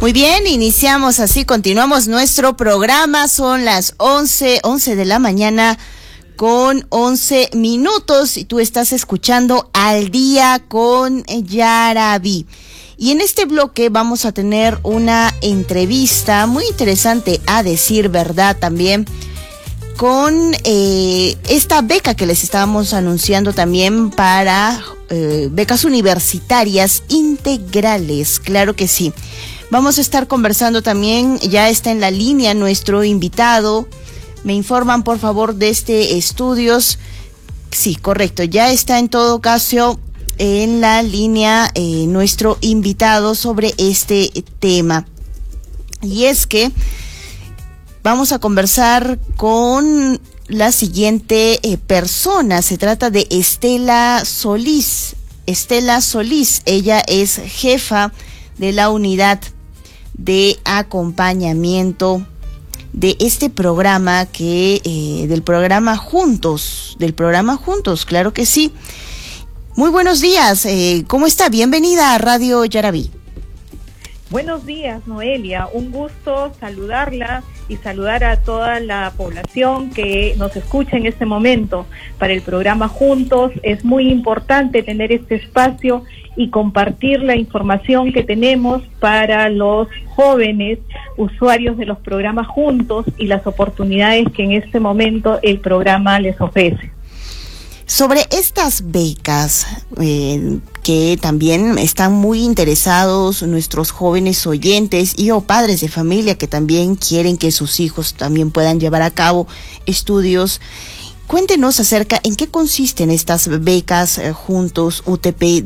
Muy bien, iniciamos así, continuamos nuestro programa, son las 11 de la mañana con 11 minutos y tú estás escuchando Al Día con Yaraví. Y en este bloque vamos a tener una entrevista muy interesante, a decir verdad también, con esta beca que les estábamos anunciando también para becas universitarias integrales, claro que sí. Vamos a estar conversando también, ya está en la línea nuestro invitado. Me informan por favor de estudios. Sí, correcto, ya está en todo caso en la línea nuestro invitado sobre este tema. Y es que vamos a conversar con la siguiente persona. Se trata de Estela Solís. Estela Solís, ella es jefa de la unidad de acompañamiento de este programa del programa Juntos, claro que sí. Muy buenos días, ¿cómo está? Bienvenida a Radio Yaraví. Buenos días, Noelia, un gusto saludarla y saludar a toda la población que nos escucha en este momento. Para el programa Juntos es muy importante tener este espacio y compartir la información que tenemos para los jóvenes usuarios de los programas Juntos y las oportunidades que en este momento el programa les ofrece. Sobre estas becas que también están muy interesados nuestros jóvenes oyentes y o padres de familia que también quieren que sus hijos también puedan llevar a cabo estudios, cuéntenos acerca en qué consisten estas becas Juntos UTP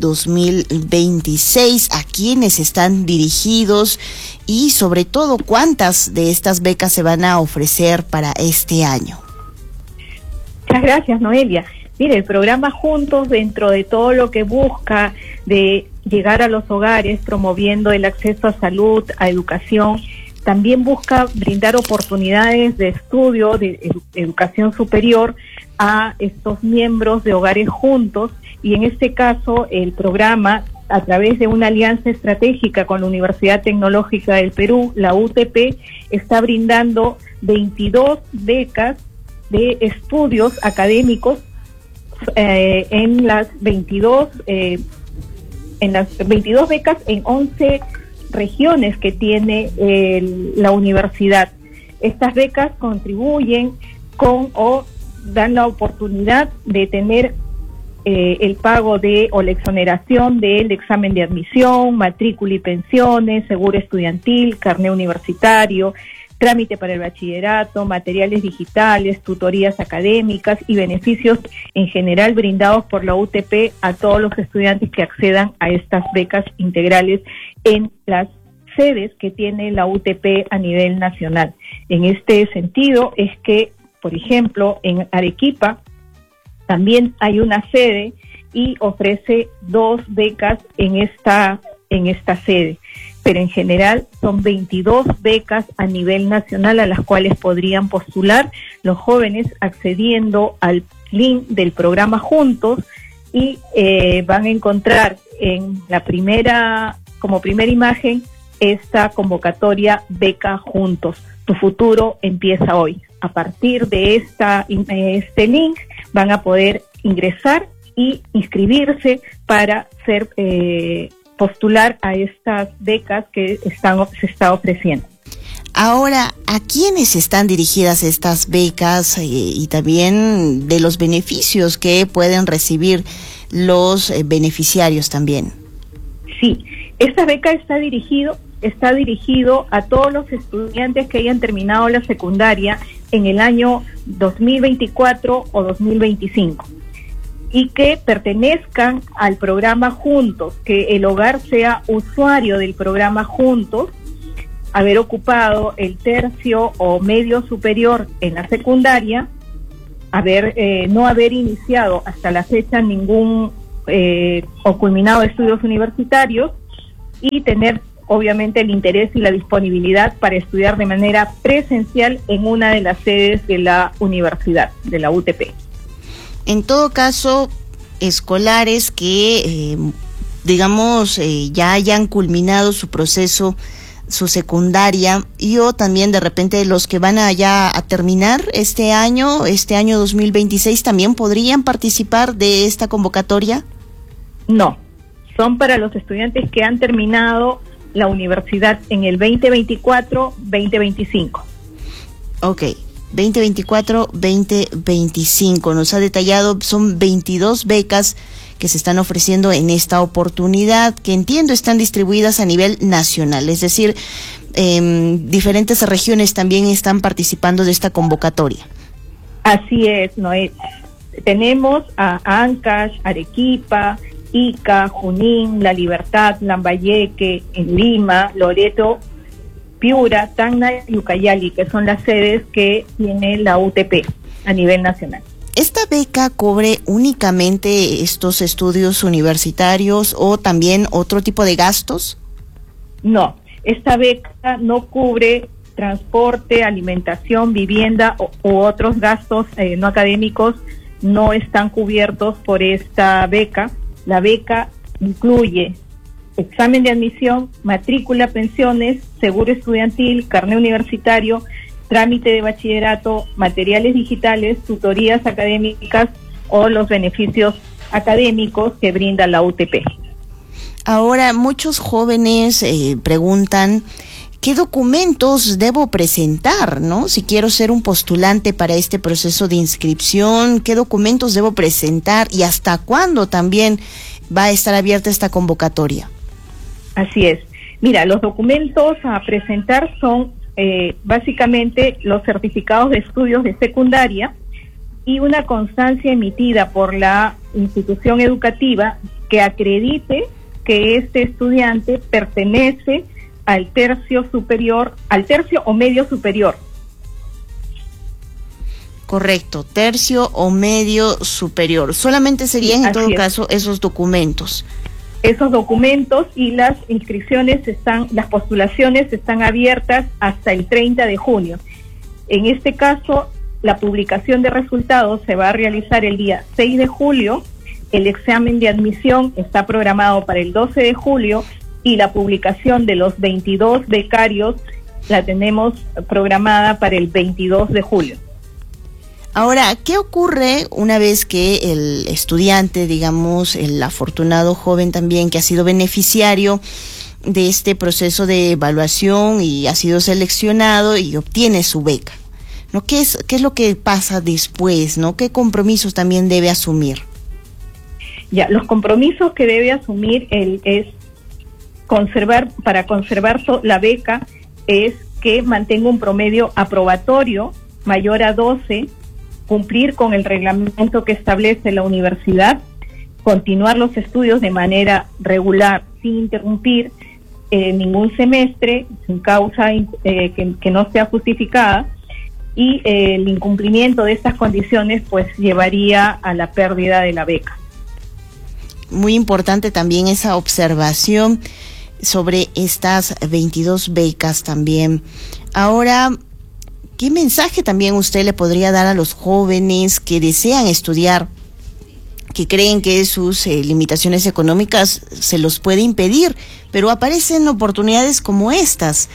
2026, a quiénes están dirigidos y sobre todo cuántas de estas becas se van a ofrecer para este año. Muchas gracias, Noelia. Mire, el programa Juntos, dentro de todo lo que busca de llegar a los hogares, promoviendo el acceso a salud, a educación, también busca brindar oportunidades de estudio, de educación superior a estos miembros de Hogares Juntos, y en este caso el programa, a través de una alianza estratégica con la Universidad Tecnológica del Perú, la UTP, está brindando 22 becas de estudios académicos en las 22 becas en 11 regiones que tiene la universidad. Estas becas contribuyen dan la oportunidad de tener el pago o la exoneración del examen de admisión, matrícula y pensiones, seguro estudiantil, carné universitario, trámite para el bachillerato, materiales digitales, tutorías académicas y beneficios en general brindados por la UTP a todos los estudiantes que accedan a estas becas integrales en las sedes que tiene la UTP a nivel nacional. En este sentido es que, por ejemplo, en Arequipa también hay una sede y ofrece 2 becas en esta sede. Pero en general son 22 becas a nivel nacional a las cuales podrían postular los jóvenes accediendo al link del programa Juntos y van a encontrar en como primera imagen esta convocatoria Beca Juntos. Tu futuro empieza hoy. A partir de este link van a poder ingresar y inscribirse para postular a estas becas que se está ofreciendo. Ahora, ¿a quiénes están dirigidas estas becas y también de los beneficios que pueden recibir los beneficiarios también? Sí, esta beca está dirigido a todos los estudiantes que hayan terminado la secundaria en el año 2024 o 2025. Y que pertenezcan al programa Juntos, que el hogar sea usuario del programa Juntos, haber ocupado el tercio o medio superior en la secundaria, no haber iniciado hasta la fecha ningún o culminado estudios universitarios y tener obviamente el interés y la disponibilidad para estudiar de manera presencial en una de las sedes de la universidad, de la UTP. En todo caso, escolares que, ya hayan culminado su proceso su secundaria, y o también de repente los que van a terminar este año 2026, ¿también podrían participar de esta convocatoria? No, son para los estudiantes que han terminado la universidad en el 2024-2025. Ok, 2024-2025, nos ha detallado, son 22 becas que se están ofreciendo en esta oportunidad, que entiendo están distribuidas a nivel nacional, es decir, diferentes regiones también están participando de esta convocatoria. Así es, Noé. Tenemos a Ancash, Arequipa, Ica, Junín, La Libertad, Lambayeque, en Lima, Loreto, Piura, Tacna y Ucayali, que son las sedes que tiene la UTP a nivel nacional. ¿Esta beca cubre únicamente estos estudios universitarios o también otro tipo de gastos? No, esta beca no cubre transporte, alimentación, vivienda u otros gastos no académicos, no están cubiertos por esta beca. La beca incluye examen de admisión, matrícula, pensiones, seguro estudiantil, carné universitario, trámite de bachillerato, materiales digitales, tutorías académicas o los beneficios académicos que brinda la UTP. Ahora, muchos jóvenes preguntan, ¿qué documentos debo presentar, no? Si quiero ser un postulante para este proceso de inscripción, ¿qué documentos debo presentar y hasta cuándo también va a estar abierta esta convocatoria? Así es. Mira, los documentos a presentar son básicamente los certificados de estudios de secundaria y una constancia emitida por la institución educativa que acredite que este estudiante pertenece al tercio superior, al tercio o medio superior. Correcto, tercio o medio superior. Solamente serían en todo caso esos documentos. Esos documentos y las inscripciones las postulaciones están abiertas hasta el 30 de junio. En este caso, la publicación de resultados se va a realizar el día 6 de julio, el examen de admisión está programado para el 12 de julio y la publicación de los 22 becarios la tenemos programada para el 22 de julio. Ahora, ¿qué ocurre una vez que el estudiante, digamos, el afortunado joven también que ha sido beneficiario de este proceso de evaluación y ha sido seleccionado y obtiene su beca, ¿no? ¿Qué es lo que pasa después, no? ¿Qué compromisos también debe asumir? Ya, los compromisos que debe asumir él es para conservar la beca, es que mantenga un promedio aprobatorio mayor a 12, cumplir con el reglamento que establece la universidad, continuar los estudios de manera regular, sin interrumpir ningún semestre, sin causa que no sea justificada, y el incumplimiento de estas condiciones pues llevaría a la pérdida de la beca. Muy importante también esa observación sobre estas 22 becas también. Ahora, ¿qué mensaje también usted le podría dar a los jóvenes que desean estudiar, que creen que sus limitaciones económicas se los puede impedir, pero aparecen oportunidades como estas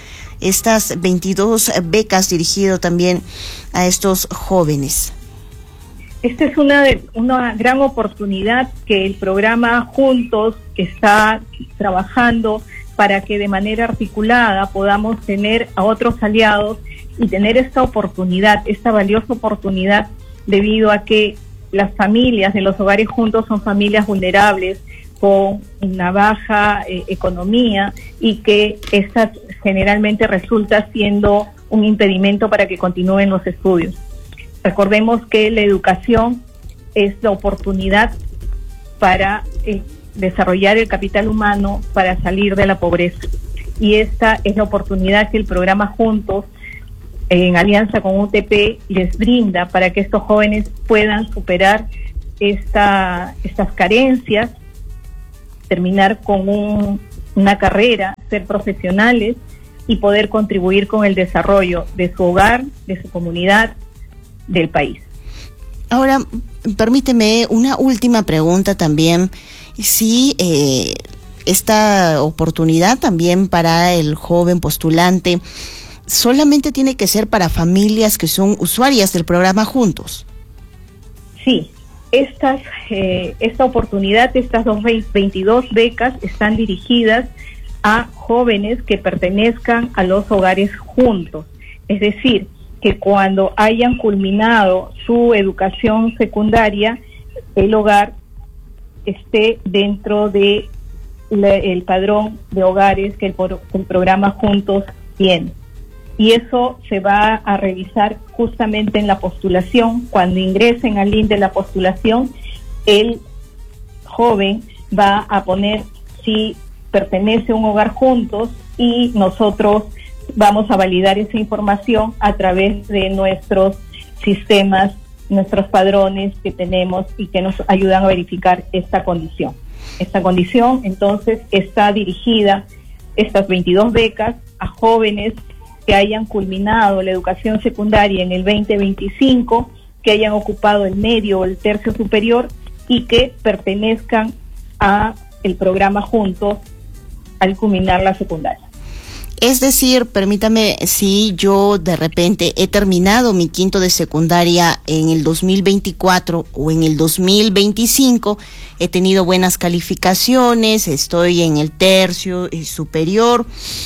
22 becas dirigidas también a estos jóvenes? Esta es una gran oportunidad que el programa Juntos está trabajando para que de manera articulada podamos tener a otros aliados y tener esta oportunidad, esta valiosa oportunidad, debido a que las familias de los hogares juntos son familias vulnerables, con una baja economía, y que estas generalmente resulta siendo un impedimento para que continúen los estudios. Recordemos que la educación es la oportunidad para desarrollar el capital humano para salir de la pobreza. Y esta es la oportunidad que el programa Juntos, en alianza con UTP, les brinda para que estos jóvenes puedan superar estas carencias, terminar con una carrera, ser profesionales y poder contribuir con el desarrollo de su hogar, de su comunidad, del país. Ahora, permíteme una última pregunta también. Si esta oportunidad también para el joven postulante solamente tiene que ser para familias que son usuarias del programa Juntos. Sí, esta oportunidad, estas 22 becas están dirigidas a jóvenes que pertenezcan a los hogares Juntos. Es decir, que cuando hayan culminado su educación secundaria, el hogar esté dentro de el padrón de hogares que el programa Juntos tiene. Y eso se va a revisar justamente en la postulación. Cuando ingresen al link de la postulación, el joven va a poner si pertenece a un hogar Juntos y nosotros vamos a validar esa información a través de nuestros sistemas, nuestros padrones que tenemos y que nos ayudan a verificar esta condición. Esta condición, entonces, está dirigida, estas 22 becas, a jóvenes que hayan culminado la educación secundaria en el 2025, que hayan ocupado el medio o el tercio superior y que pertenezcan a el programa Juntos al culminar la secundaria. Es decir, permítame, si yo de repente he terminado mi quinto de secundaria en el 2024 o en el 2025, he tenido buenas calificaciones, estoy en el tercio superior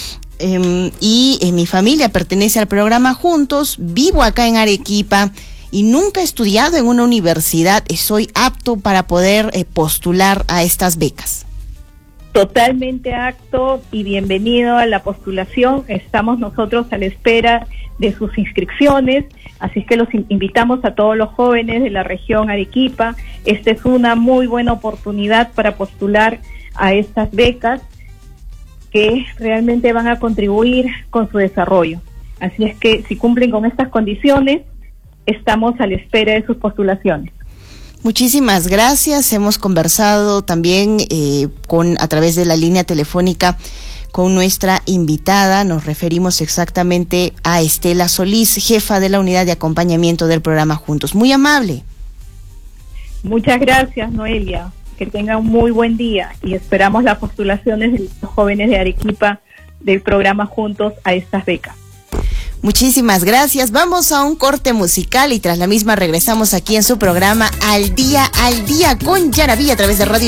y mi familia pertenece al programa Juntos, vivo acá en Arequipa y nunca he estudiado en una universidad, soy apto para poder postular a estas becas. Totalmente apto y bienvenido a la postulación. Estamos nosotros a la espera de sus inscripciones, así es que los invitamos a todos los jóvenes de la región Arequipa. Esta es una muy buena oportunidad para postular a estas becas que realmente van a contribuir con su desarrollo. Así es que si cumplen con estas condiciones, estamos a la espera de sus postulaciones. Muchísimas gracias. Hemos conversado también a través de la línea telefónica con nuestra invitada. Nos referimos exactamente a Estela Solís, jefa de la unidad de acompañamiento del programa Juntos. Muy amable. Muchas gracias, Noelia. Que tengan un muy buen día y esperamos las postulaciones de los jóvenes de Arequipa del programa Juntos a estas becas. Muchísimas gracias. Vamos a un corte musical y tras la misma regresamos aquí en su programa Al Día con Yaraví a través de Radio